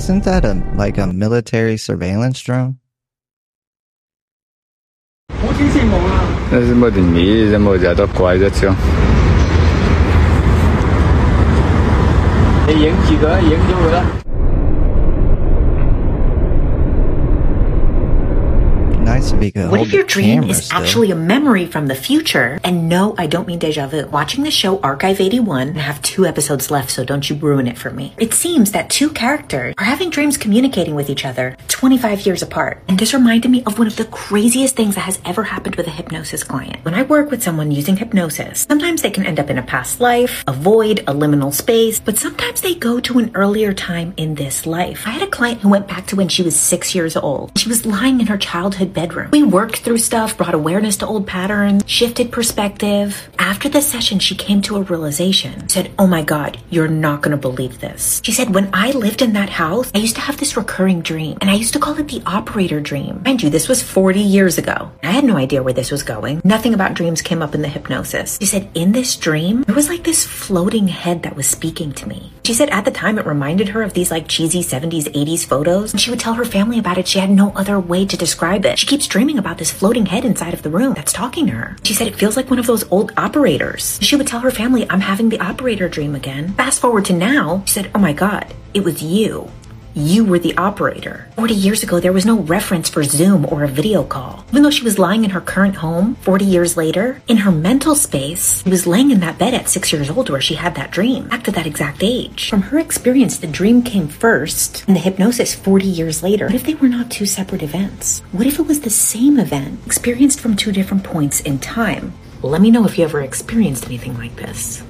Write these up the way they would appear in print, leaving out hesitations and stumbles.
Isn't that a military surveillance drone? 那是冇定義，就冇就多怪咗張。你影住佢，影咗佢啦。 Nice if you could What hold if your the dream camera is still. actually a memory from the future? And no, I don't mean deja vu. Watching the show Archive 81, I have 2 episodes left, so don't you ruin it for me. It seems that 2 characters are having dreams communicating with each other 25 years apart. And this reminded me of one of the craziest things that has ever happened with a hypnosis client. When I work with someone using hypnosis, sometimes they can end up in a past life, a void, a liminal space, but sometimes they go to an earlier time in this life. I had a client who went back to when she was 6 years old. She was lying in her childhood bedroom. We worked through stuff, brought awareness to old patterns, shifted perspective. After the session, she came to a realization. Said, oh my God, you're not gonna believe this. She said, when I lived in that house, I used to have this recurring dream, and I used to call it the operator dream. Mind you, this was 40 years ago. I had no idea where this was going. Nothing about dreams came up in the hypnosis. She said, in this dream, there was like this floating head that was speaking to me. She said at the time it reminded her of these like cheesy 70s, 80s photos, and she would tell her family about it. She had no other way to describe it. She keeps dreaming about this floating head inside of the room that's talking to her. She said it feels like one of those old operators. She would tell her family, I'm having the operator dream again. Fast forward to now, she said, oh my God, it was you. You were the operator. 40 years ago, there was no reference for Zoom or a video call. Even though she was lying in her current home 40 years later, in her mental space, she was laying in that bed at 6 years old where she had that dream, back to that exact age. From her experience, the dream came first, and the hypnosis 40 years later. What if they were not 2 separate events? What if it was the same event, experienced from 2 different points in time? Let me know if you ever experienced anything like this.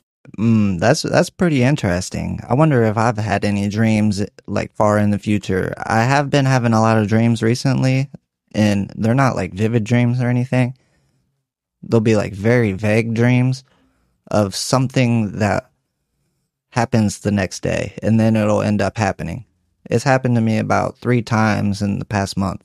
That's pretty interesting. I wonder if I've had any dreams like far in the future. I have been having a lot of dreams recently, and they're not like vivid dreams or anything. They'll be like very vague dreams of something that happens the next day, and then it'll end up happening. It's happened to me about 3 times in the past month,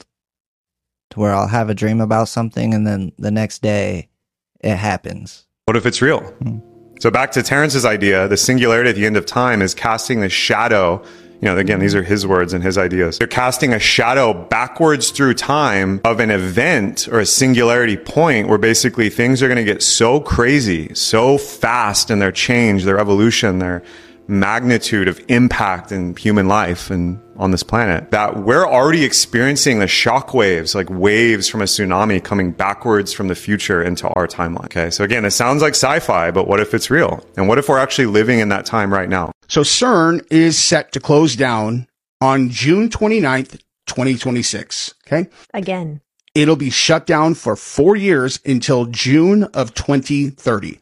to where I'll have a dream about something, and then the next day it happens. What if it's real? So back to Terrence's idea, the singularity at the end of time is casting the shadow. You know, again, these are his words and his ideas. They're casting a shadow backwards through time of an event or a singularity point where basically things are going to get so crazy, so fast in their change, their evolution, their magnitude of impact in human life and on this planet, that we're already experiencing the shock waves, like waves from a tsunami coming backwards from the future into our timeline. Okay, so again, it sounds like sci-fi, but what if it's real? And what if we're actually living in that time right now? So CERN is set to close down on June 29th, 2026. Okay? Again. It'll be shut down for 4 years until June of 2030.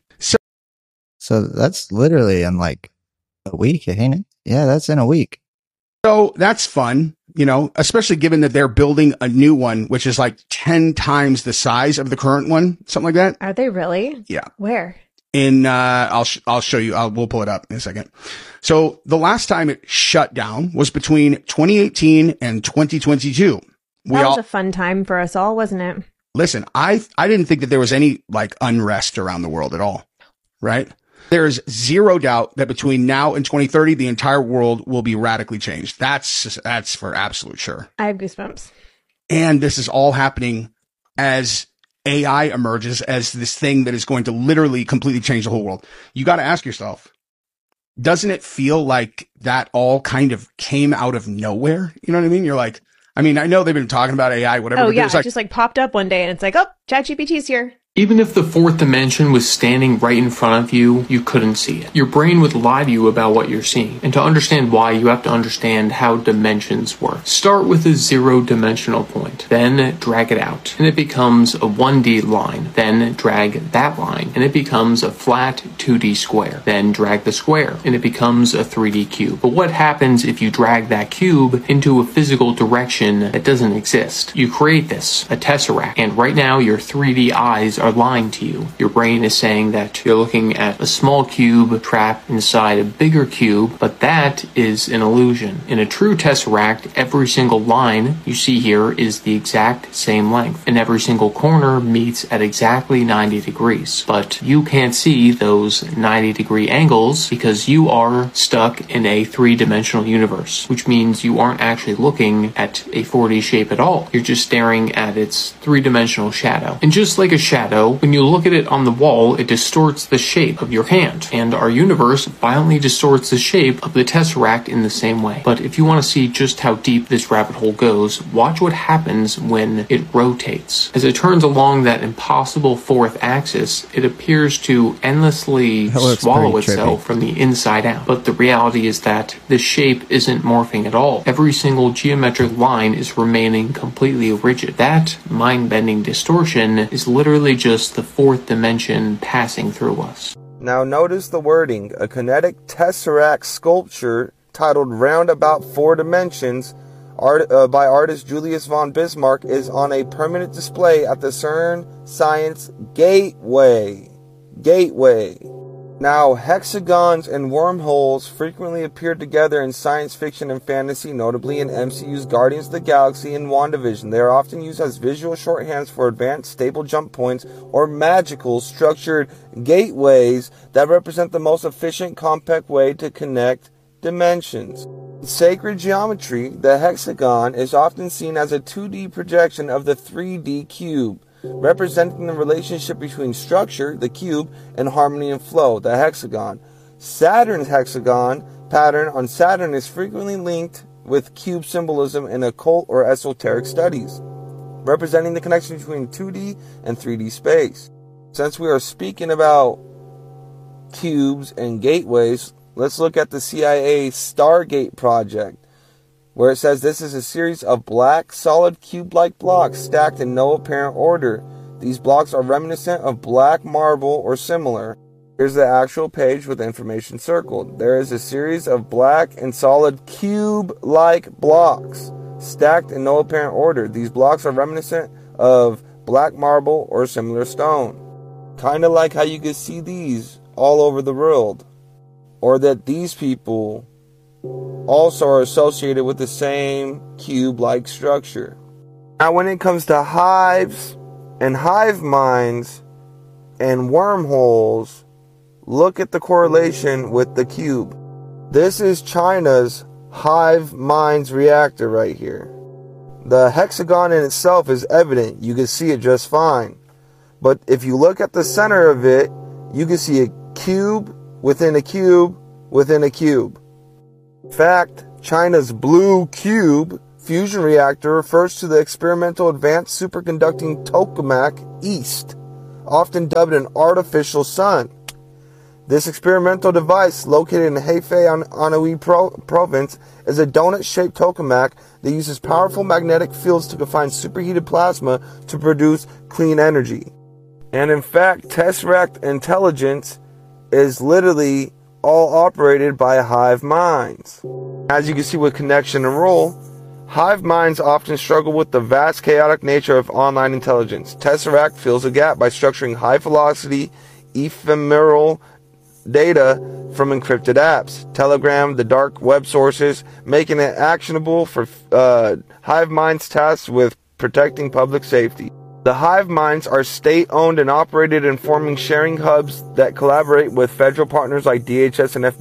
So that's literally in like a week, ain't it? Yeah, that's in a week. So that's fun, you know, especially given that they're building a new one, which is like 10 times the size of the current one, something like that. Are they really? Yeah. Where? I'll show you. We'll pull it up in a second. So the last time it shut down was between 2018 and 2022. That was a fun time for us all, wasn't it? Listen, I didn't think that there was any like unrest around the world at all, right? There's zero doubt that between now and 2030, the entire world will be radically changed. That's for absolute sure. I have goosebumps. And this is all happening as AI emerges as this thing that is going to literally completely change the whole world. You got to ask yourself, doesn't it feel like that all kind of came out of nowhere? You know what I mean? You're like, I mean, I know they've been talking about AI, whatever. Oh, but yeah. it's like, It just like popped up one day and it's like, oh, ChatGPT's here. Even if the 4th dimension was standing right in front of you, you couldn't see it. Your brain would lie to you about what you're seeing. And to understand why, you have to understand how dimensions work. Start with a 0-dimensional point, then drag it out, and it becomes a 1D line. Then drag that line, and it becomes a flat 2D square. Then drag the square, and it becomes a 3D cube. But what happens if you drag that cube into a physical direction that doesn't exist? You create this, a tesseract, and right now your 3D eyes are lying to you. Your brain is saying that you're looking at a small cube trapped inside a bigger cube, but that is an illusion. In a true tesseract, every single line you see here is the exact same length, and every single corner meets at exactly 90 degrees. But you can't see those those 90-degree angles because you are stuck in a 3-dimensional universe, which means you aren't actually looking at a 4D shape at all. You're just staring at its 3-dimensional shadow. And just like a shadow, when you look at it on the wall, it distorts the shape of your hand. And our universe violently distorts the shape of the Tesseract in the same way. But if you want to see just how deep this rabbit hole goes, watch what happens when it rotates. As it turns along that impossible fourth axis, it appears to endlessly swallow itself from the inside out. But the reality is that the shape isn't morphing at all. Every single geometric line is remaining completely rigid. That mind-bending distortion is literally just the fourth dimension passing through us. Now notice the wording. A kinetic tesseract sculpture titled Roundabout 4 Dimensions by artist Julius von Bismarck is on a permanent display at the CERN Science Gateway. Now, hexagons and wormholes frequently appear together in science fiction and fantasy, notably in MCU's Guardians of the Galaxy and WandaVision. They are often used as visual shorthands for advanced stable jump points or magical structured gateways that represent the most efficient, compact way to connect dimensions. In sacred geometry, the hexagon is often seen as a 2D projection of the 3D cube, representing the relationship between structure, the cube, and harmony and flow, the hexagon. Saturn's hexagon pattern on Saturn is frequently linked with cube symbolism in occult or esoteric studies, representing the connection between 2D and 3D space. Since we are speaking about cubes and gateways, let's look at the CIA Stargate project, where it says this is a series of black, solid cube-like blocks stacked in no apparent order. These blocks are reminiscent of black marble or similar. Here's the actual page with information circled. There is a series of black and solid cube-like blocks stacked in no apparent order. These blocks are reminiscent of black marble or similar stone. Kind of like how you can see these all over the world. Or that these people also are associated with the same cube-like structure. Now, when it comes to hives and hive minds and wormholes, look at the correlation with the cube. This is China's hive minds reactor right here. The hexagon in itself is evident. You can see it just fine. But if you look at the center of it, you can see a cube within a cube within a cube. In fact, China's Blue Cube fusion reactor refers to the experimental advanced superconducting tokamak East, often dubbed an artificial sun. This experimental device, located in Hefei Anhui province, is a donut-shaped tokamak that uses powerful magnetic fields to confine superheated plasma to produce clean energy. And in fact, Tesseract intelligence is literally all operated by hive minds. As you can see with connection and role, hive minds often struggle with the vast chaotic nature of online intelligence. Tesseract fills a gap by structuring high-velocity, ephemeral data from encrypted apps, Telegram, the dark web sources, making it actionable for hive minds tasked with protecting public safety. The hive minds are state-owned and operated, and forming sharing hubs that collaborate with federal partners like DHS and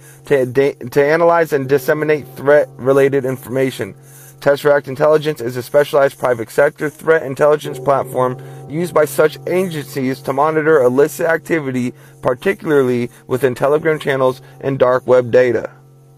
FBI to analyze and disseminate threat-related information. Tesseract Intelligence is a specialized private sector threat intelligence platform used by such agencies to monitor illicit activity, particularly within Telegram channels and dark web data.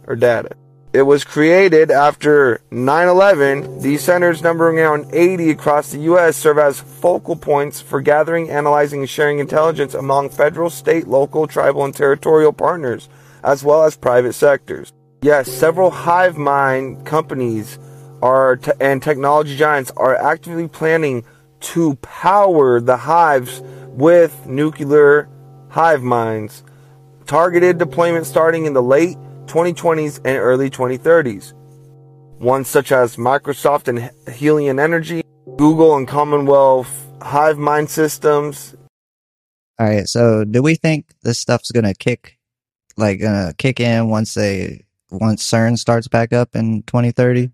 It was created after 9/11. These centers, numbering around 80 across the U.S., serve as focal points for gathering, analyzing, and sharing intelligence among federal, state, local, tribal, and territorial partners, as well as private sectors. Yes, several hive mind companies and technology giants are actively planning to power the hives with nuclear hive minds. Targeted deployment starting in the late 2020s and early 2030s. Ones such as Microsoft and Helion Energy, Google and Commonwealth hive mind systems. All right, so do we think this stuff's gonna kick in once CERN starts back up in 2030?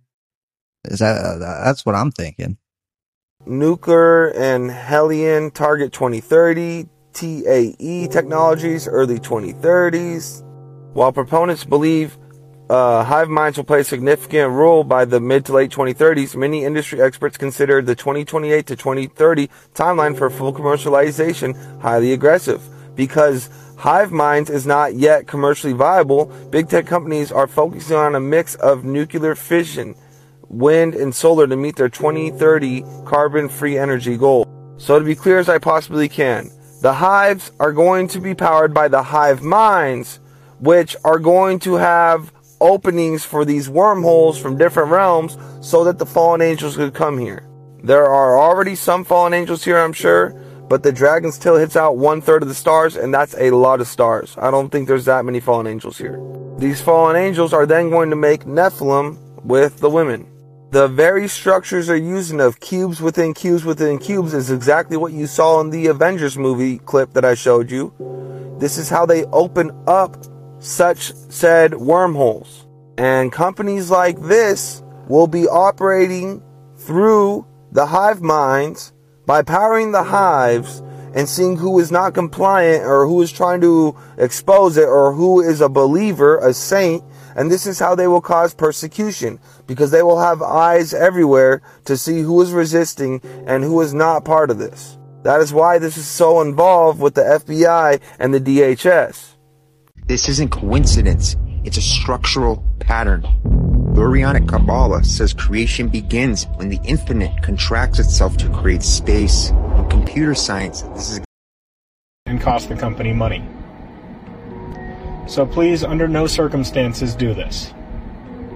That's what I'm thinking. Nuclear and Helion target 2030. TAE Technologies, early 2030s. While proponents believe hive minds will play a significant role by the mid to late 2030s, many industry experts consider the 2028 to 2030 timeline for full commercialization highly aggressive. Because hive minds is not yet commercially viable, big tech companies are focusing on a mix of nuclear fission, wind, and solar to meet their 2030 carbon-free energy goal. So to be clear as I possibly can, the hives are going to be powered by the hive minds, which are going to have openings for these wormholes from different realms so that the fallen angels could come here. There are already some fallen angels here, I'm sure, but the dragon's tail hits out 1/3 of the stars, and that's a lot of stars. I don't think there's that many fallen angels here. These fallen angels are then going to make Nephilim with the women. The very structures they're using of cubes within cubes within cubes is exactly what you saw in the Avengers movie clip that I showed you. This is how they open up such said wormholes. And companies like this will be operating through the hive minds by powering the hives and seeing who is not compliant or who is trying to expose it or who is a believer, a saint. And this is how they will cause persecution, because they will have eyes everywhere to see who is resisting and who is not part of this. That is why this is so involved with the FBI and the DHS. This isn't coincidence. It's a structural pattern. Lurianic Kabbalah says creation begins when the infinite contracts itself to create space. In computer science, this is... and cost the company money. So please, under no circumstances, do this.